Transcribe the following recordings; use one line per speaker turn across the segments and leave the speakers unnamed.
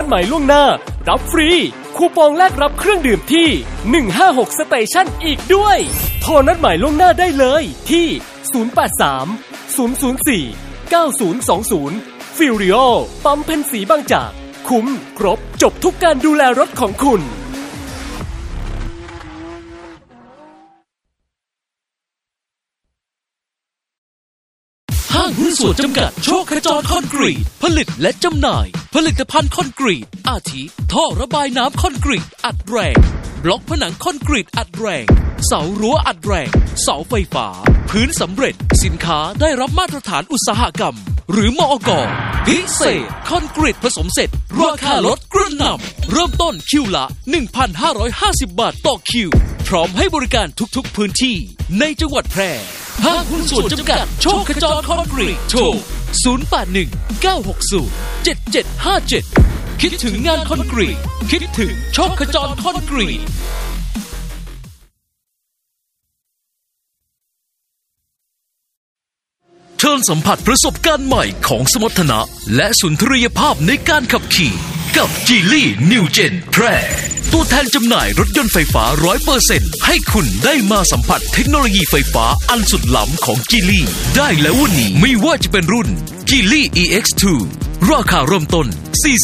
ดหมายล่วงหน้ารับฟรีคูปองแลกรับเครื่องดื่มที่156 Station อีกด้วยโทรนัดหมายล่วงหน้าได้เลยที่083 004 9020 ฟิริโอปั๊มเพ็ญศรีบางจากคุ้มครบจบทุกการดูแลรถของคุณห้างหุ้นส่วนจำกัดโชคขจรคอนกรีตผลิตและจำหน่ายผลิตภัณฑ์คอนกรีตอาทิท่อระบายน้ำคอนกรีตอัดแรงบล็อกผนังคอนกรีตอัดแรงเสารั้วอัดแรงเสาไฟฟ้าพื้นสำเร็จสินค้าได้รับมาตรฐานอุตสาหกรรมหรือมอก.พิเศษคอนกรีตผสมเสร็จราคาลดกระหน่ำเริ่มต้นคิวละ 1,550 บาทต่อคิวพร้อมให้บริการทุกๆพื้นที่ในจังหวัดแพร่ห้างหุ้นส่วนจำกัดโชคขจรคอนกรีตโทร 081-960-7757 คิดถึงงานคอนกรีตคิดถึงโชคขจรคอนกรีตเชิญสัมผัสประสบการณ์ใหม่ของสมรรถนะและสุนทรียภาพในการขับขี่กับ Geely New Gen แพร่ตัวแทนจำหน่ายรถยนต์ไฟฟ้า 100% ให้คุณได้มาสัมผัสเทคโนโลยีไฟฟ้าอันสุดล้ำของ Geely ได้แล้ววันนี้ไม่ว่าจะเป็นรุ่น Geely EX2 ราคาเริ่มต้น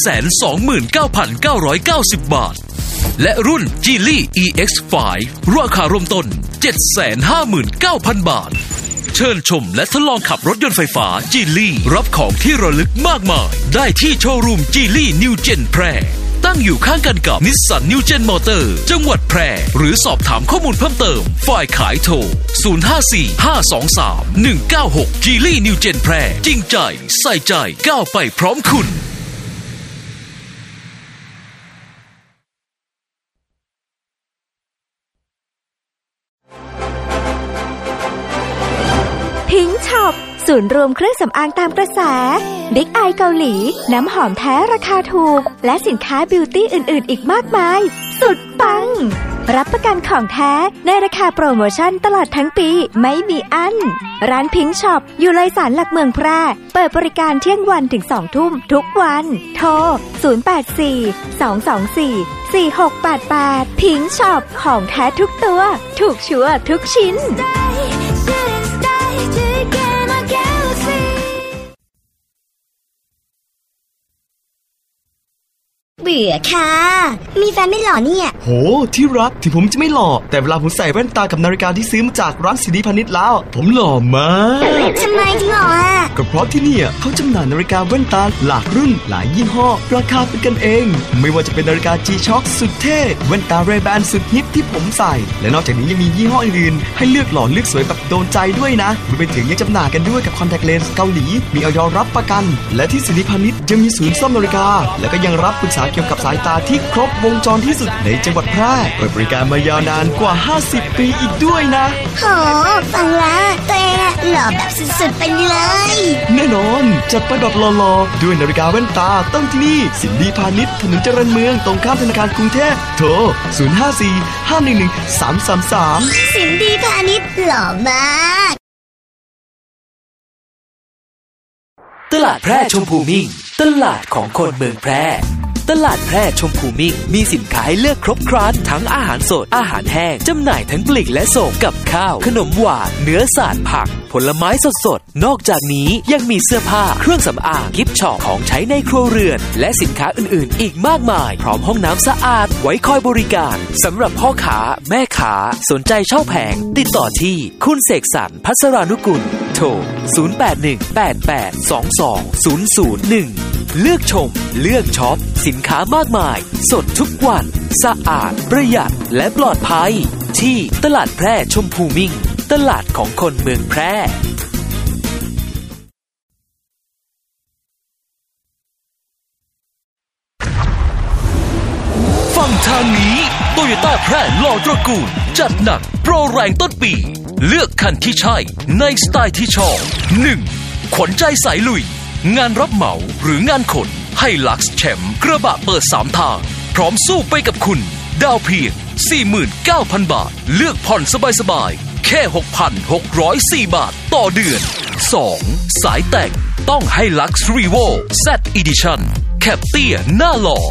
429,990 บาทและรุ่น Geely EX5 ราคาเริ่มต้น 759,000 บาทเชิญชมและทดลองขับรถยนต์ไฟฟ้า Geely รับของที่ระลึกมากมายได้ที่โชว์รูม Geely New Gen แพร่ตั้งอยู่ข้างกันกับ Nissan New Gen Motor จังหวัดแพร่หรือสอบถามข้อมูลเพิ่มเติมฝ่ายขายโทร 054-523-196 Geely New Gen แพร่จริงใจใส่ใจก้าวไปพร้อมคุณ
พิงค์ช็อปศูนย์รวมเครื่องสำอางตามกระแสบิ๊กไอเกาหลีน้ำหอมแท้ราคาถูกและสินค้าบิวตี้อื่นๆอีกมากมายสุดปังรับประกันของแท้ในราคาโปรโมชั่นตลอดทั้งปีไม่มีอั้นร้านพิงค์ช็อปอยู่เลยศาลหลักเมืองแพร่เปิดบริการเที่ยงวันถึง2 ทุ่มทุกวันโทร 084-224-4688 พิงค์ช็อปของแท้ทุกตัวถูกชัวร์ทุกชิ้น
เบื่อค่ะมีแฟนไม่หล่อเนี่ย
โหที่รักถึงผมจะไม่หล่อแต่เวลาผมใส่แว่นตากับนาฬิกาที่ซื้อมาจากร้านสิริพานิชแล้วผมหล่อมาก
ทำไมถึงหล่ออ่ะ
ก็เพราะที่นี่เขาจำหน่ายนาฬิกาแว่นตาหลากรุ่นหลายยี่ห้อราคาเป็นกันเองไม่ว่าจะเป็นนาฬิกา G-Shock สุดเท่แว่นตา Ray-Ban สุดฮิตที่ผมใส่และนอกจากนี้ยังมียี่ห้ออื่นๆให้เลือกหล่อเลือกสวยแบบโดนใจด้วยนะรวมไปถึงยังจำหน่ายกันด้วยกับ Contact Lens เกาหลีมีอย.รับประกันและที่สิริพานิชยังมีศูนย์ซ่อมนาฬิกาและก็ยังรับปรึกษาเกี่ยวกับสายตาที่ครบวงจรที่สุดในจังหวัดแพร่เปิดบริการมายาวนานกว่า50 ปีอีกด้วยนะ
โหฟังแล้วตัวเองหล่อแบบสุดๆไปเลย
แน่นอนจัดไปแบบหล่อๆด้วยนาฬิกาแว่นตาต้องที่นี่สิริพานิชถนนเจริญเมืองตรงข้ามธนาคารกรุงเทพโทร 054-511-333
สิริพานิชหล่อมาก
ตลาดแพร่ชมพูมิ่งตลาดของคนเมืองแพร่ตลาดแพร่ชมพูมิ่งมีสินค้าให้เลือกครบครันทั้งอาหารสดอาหารแห้งจำหน่ายทั้งปลีกและส่งกับข้าวขนมหวานเนื้อสัตว์ผักผลไม้สดๆนอกจากนี้ยังมีเสื้อผ้าเครื่องสำอางกิฟต์ช็อปของใช้ในครัวเรือนและสินค้าอื่นๆอีกมากมายพร้อมห้องน้ำสะอาดไว้คอยบริการสำหรับพ่อค้าแม่ค้าสนใจเช่าแผงติดต่อที่คุณเสกสรรพัสรานุกุลโทร 081-8822-001 เลือกชมเลือกช็อปสินค้ามากมายสดทุกวันสะอาดประหยัดและปลอดภัยที่ตลาดแพร่ชมพูมิ่งตลาดของคนเมืองแพร่ฝั่งทางนี้โตโยต้าแพร่หล่อตระกูลจัดหนักโปรแรงต้นปีเลือกคันที่ใช่ในสไตล์ที่ชอบ 1. ขวัญใจสายลุยงานรับเหมาหรืองานขนให้ลักซ์แชมป์กระบะเปิด3ทางพร้อมสู้ไปกับคุณดาวเพียง 49,000 บาทเลือกผ่อนสบายๆแค่ 6,604 บาทต่อเดือน 2. สายแต่งต้องให้ลักซ์รีโว Z Edition แคปเตี้ยหน้าหล่อ